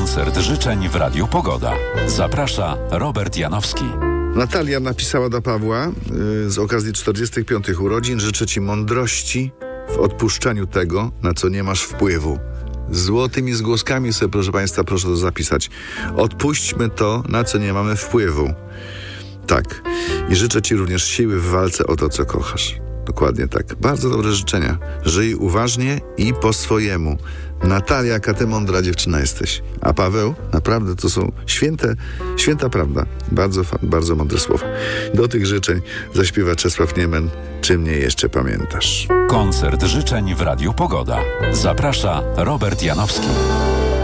Koncert życzeń w Radiu Pogoda. Zaprasza Robert Janowski. Natalia napisała do Pawła z okazji 45. urodzin: życzę Ci mądrości w odpuszczaniu tego, na co nie masz wpływu. Złotymi zgłoskami sobie, proszę Państwa, proszę to zapisać. Odpuśćmy to, na co nie mamy wpływu. Tak. I życzę Ci również siły w walce o to, co kochasz. Dokładnie tak. Bardzo dobre życzenia. Żyj uważnie i po swojemu. Natalia, jaka Ty mądra dziewczyna jesteś. A Paweł, naprawdę to są święta prawda. Bardzo mądre słowa. Do tych życzeń zaśpiewa Czesław Niemen. Czy mnie jeszcze pamiętasz? Koncert życzeń w Radiu Pogoda. Zaprasza Robert Janowski.